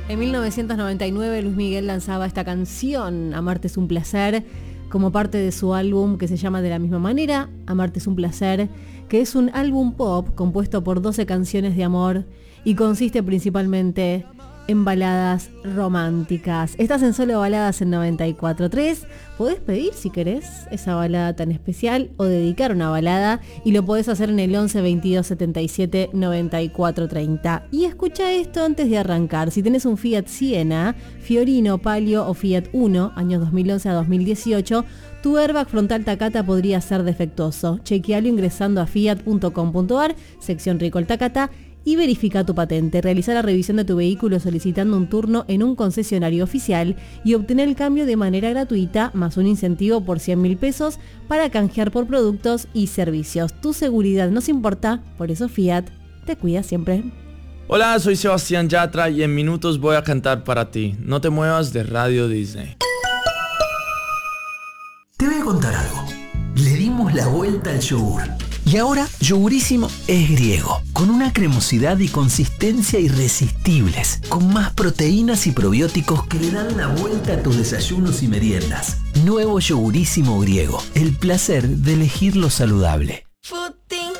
En 1999 Luis Miguel lanzaba esta canción, Amarte es un placer, como parte de su álbum que se llama de la misma manera, Amarte es un placer, que es un álbum pop compuesto por 12 canciones de amor y consiste principalmente en baladas románticas. Estás en Solo Baladas en 94.3. Podés pedir, si querés, esa balada tan especial o dedicar una balada y lo podés hacer en el 11 22 77 94 30. Y escucha esto antes de arrancar. Si tenés un Fiat Siena, Fiorino, Palio o Fiat Uno, años 2011 a 2018, tu airbag frontal Takata podría ser defectuoso. Chequealo ingresando a fiat.com.ar, sección Recall Takata, y verifica tu patente. Realiza la revisión de tu vehículo solicitando un turno en un concesionario oficial y obtener el cambio de manera gratuita, más un incentivo por 100.000 pesos para canjear por productos y servicios. Tu seguridad nos importa, por eso Fiat te cuida siempre. Hola, soy Sebastián Yatra y en minutos voy a cantar para ti. No te muevas de Radio Disney. Te voy a contar algo. Le dimos la vuelta al yogur. Y ahora, Yogurísimo es griego, con una cremosidad y consistencia irresistibles, con más proteínas y probióticos que le dan la vuelta a tus desayunos y meriendas. Nuevo Yogurísimo griego, el placer de elegir lo saludable.